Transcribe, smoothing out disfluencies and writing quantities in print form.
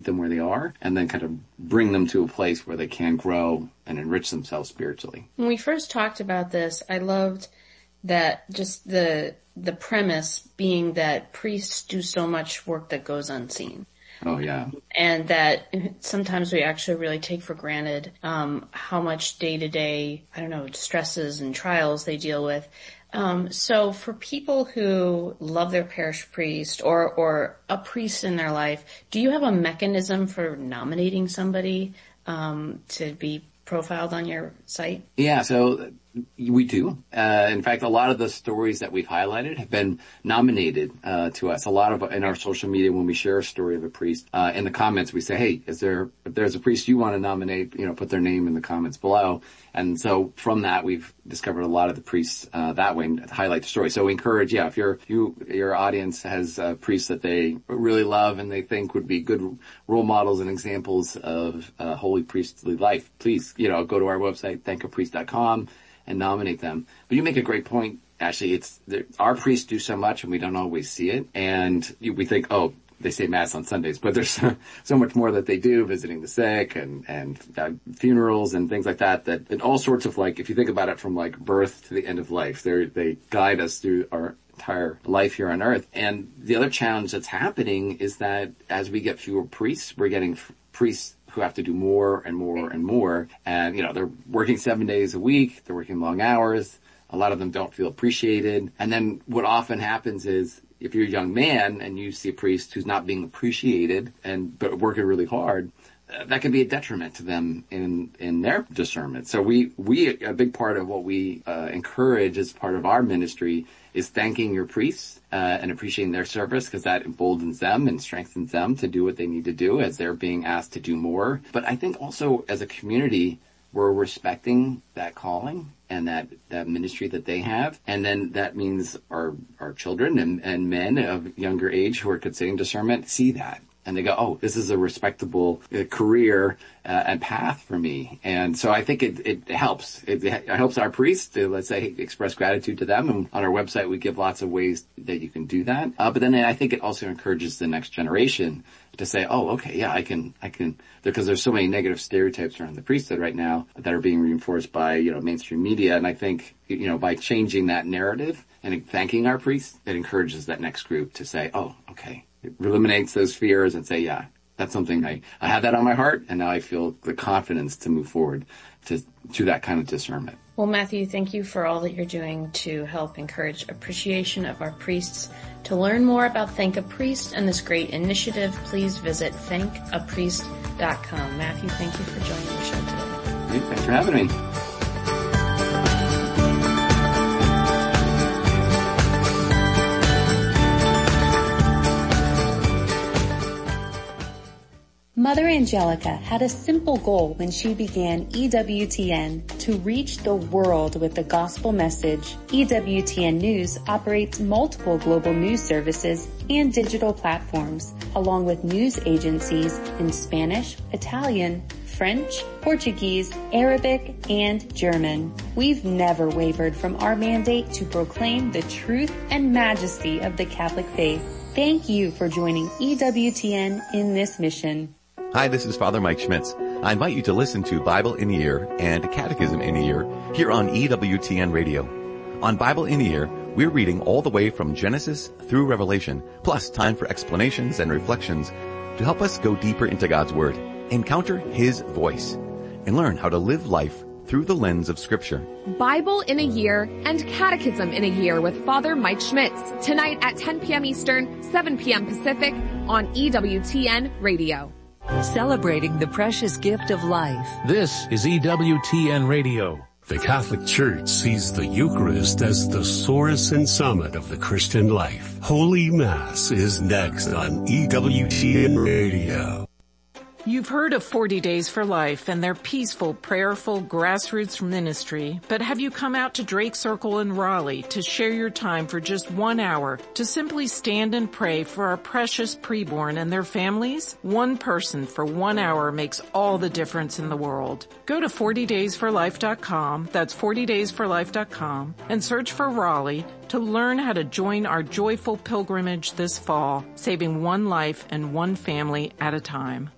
them where they are and then kind of bring them to a place where they can grow and enrich themselves spiritually. When we first talked about this, I loved that just the premise being that priests do so much work that goes unseen. Oh, yeah. And that sometimes we actually really take for granted how much day-to-day, stresses and trials they deal with. So for people who love their parish priest or a priest in their life, do you have a mechanism for nominating somebody to be profiled on your site? Yeah, so we do. In fact, a lot of the stories that we've highlighted have been nominated to us. A lot of in our social media, when we share a story of a priest, in the comments we say, hey, if there's a priest you want to nominate, put their name in the comments below. And so from that, we've discovered a lot of the priests that way to highlight the story. So we encourage, if your audience has priests that they really love and they think would be good role models and examples of holy priestly life, please, go to our website, thankapriest.com, and nominate them. But you make a great point. Actually, our priests do so much and we don't always see it. And we think, they say Mass on Sundays, but there's so much more that they do, visiting the sick and funerals and things like that, and all sorts of, if you think about it from birth to the end of life, they guide us through our entire life here on earth. And the other challenge that's happening is that as we get fewer priests, we're getting priests who have to do more and more and more. And, they're working 7 days a week. They're working long hours. A lot of them don't feel appreciated. And then what often happens is if you're a young man and you see a priest who's not being appreciated but working really hard, that can be a detriment to them in their discernment. So we a big part of what we encourage as part of our ministry is thanking your priests and appreciating their service, because that emboldens them and strengthens them to do what they need to do as they're being asked to do more. But I think also as a community, we're respecting that calling and that ministry that they have. And then that means our children and men of younger age who are considering discernment see that. And they go, this is a respectable career and path for me. And so I think it helps. It helps our priests to, let's say, express gratitude to them. And on our website, we give lots of ways that you can do that. But then I think it also encourages the next generation to say, I can, because there's so many negative stereotypes around the priesthood right now that are being reinforced by, mainstream media. And I think, by changing that narrative and thanking our priests, it encourages that next group to say, it eliminates those fears and say, that's something I had that on my heart, and now I feel the confidence to move forward to that kind of discernment. Well, Matthew, thank you for all that you're doing to help encourage appreciation of our priests. To learn more about Thank a Priest and this great initiative, please visit thankapriest.com. Matthew, thank you for joining the show today. Hey, thanks for having me. Mother Angelica had a simple goal when she began EWTN: to reach the world with the gospel message. EWTN News operates multiple global news services and digital platforms, along with news agencies in Spanish, Italian, French, Portuguese, Arabic, and German. We've never wavered from our mandate to proclaim the truth and majesty of the Catholic faith. Thank you for joining EWTN in this mission. Hi, this is Father Mike Schmitz. I invite you to listen to Bible in a Year and Catechism in a Year here on EWTN Radio. On Bible in a Year, we're reading all the way from Genesis through Revelation, plus time for explanations and reflections to help us go deeper into God's Word, encounter His voice, and learn how to live life through the lens of Scripture. Bible in a Year and Catechism in a Year with Father Mike Schmitz, tonight at 10 p.m. Eastern, 7 p.m. Pacific on EWTN Radio. Celebrating the precious gift of life. This is EWTN Radio. The Catholic Church sees the Eucharist as the source and summit of the Christian life. Holy Mass is next on EWTN Radio. You've heard of 40 Days for Life and their peaceful, prayerful, grassroots ministry, but have you come out to Drake Circle in Raleigh to share your time for just 1 hour to simply stand and pray for our precious preborn and their families? One person for 1 hour makes all the difference in the world. Go to 40daysforlife.com, that's 40daysforlife.com, and search for Raleigh to learn how to join our joyful pilgrimage this fall, saving one life and one family at a time.